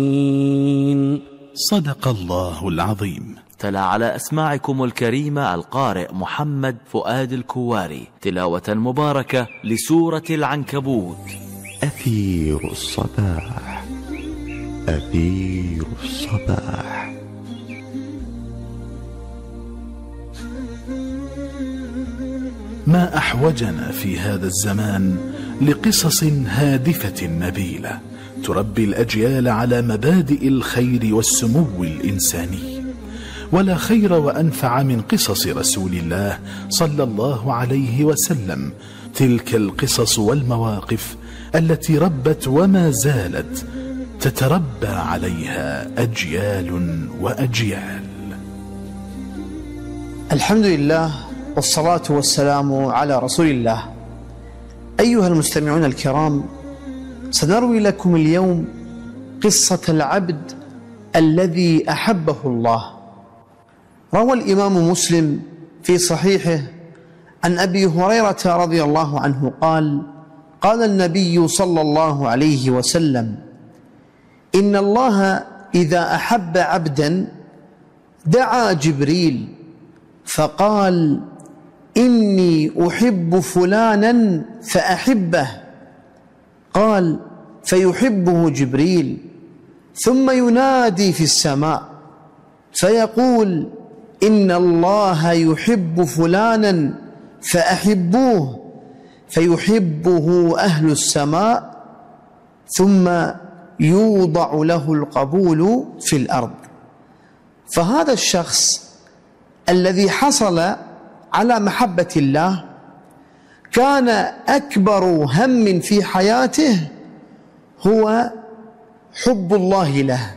صدق الله العظيم. تلا على أسماعكم الكريمة القارئ محمد فؤاد الكواري تلاوة مباركة لسورة العنكبوت. أثير الصباح، أثير الصباح. ما أحوجنا في هذا الزمان لقصص هادفة نبيلة تربي الأجيال على مبادئ الخير والسمو الإنساني. ولا خير وأنفع من قصص رسول الله صلى الله عليه وسلم، تلك القصص والمواقف التي ربت وما زالت تتربى عليها أجيال وأجيال. الحمد لله والصلاة والسلام على رسول الله. أيها المستمعون الكرام، سنروي لكم اليوم قصة العبد الذي أحبه الله. روى الإمام مسلم في صحيحه عن أبي هريرة رضي الله عنه قال: قال النبي صلى الله عليه وسلم: إن الله إذا أحب عبدا دعا جبريل فقال: إني أحب فلانا فأحبه. قال: فيحبه جبريل، ثم ينادي في السماء فيقول: إن الله يحب فلانا فأحبوه، فيحبه أهل السماء، ثم يوضع له القبول في الأرض. فهذا الشخص الذي حصل على محبة الله كان أكبر هم في حياته هو حب الله له.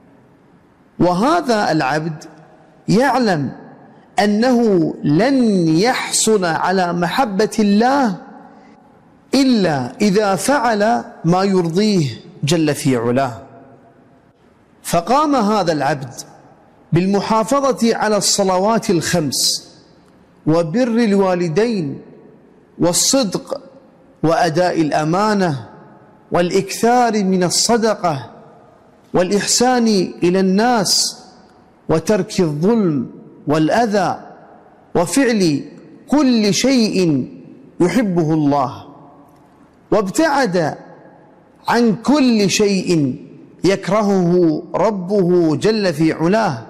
وهذا العبد يعلم أنه لن يحصل على محبة الله إلا إذا فعل ما يرضيه جل في علاه. فقام هذا العبد بالمحافظة على الصلوات الخمس وبر الوالدين والصدق وأداء الأمانة والإكثار من الصدقة والإحسان إلى الناس وترك الظلم والأذى وفعل كل شيء يحبه الله، وابتعد عن كل شيء يكرهه ربه جل في علاه.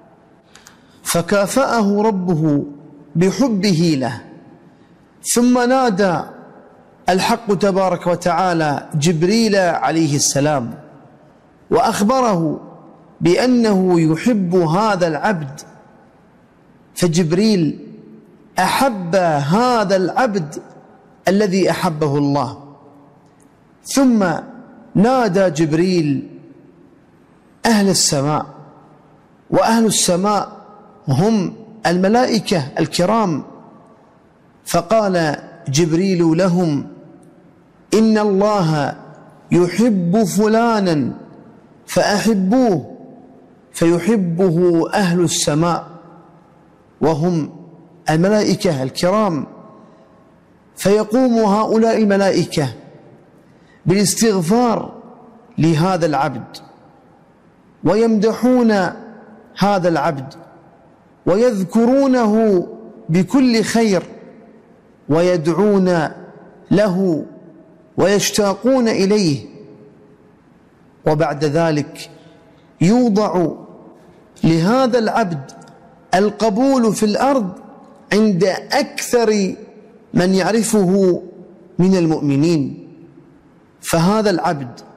فكافأه ربه بحبه له، ثم نادى الحق تبارك وتعالى جبريل عليه السلام وأخبره بأنه يحب هذا العبد. فجبريل أحب هذا العبد الذي أحبه الله. ثم نادى جبريل أهل السماء، وأهل السماء هم الملائكة الكرام، فقال جبريل لهم: إن الله يحب فلانا فأحبوه، فيحبه أهل السماء وهم الملائكة الكرام. فيقوم هؤلاء الملائكة بالاستغفار لهذا العبد، ويمدحون هذا العبد، ويذكرونه بكل خير، ويدعون له ويشتاقون إليه. وبعد ذلك يوضع لهذا العبد القبول في الأرض عند أكثر من يعرفه من المؤمنين. فهذا العبد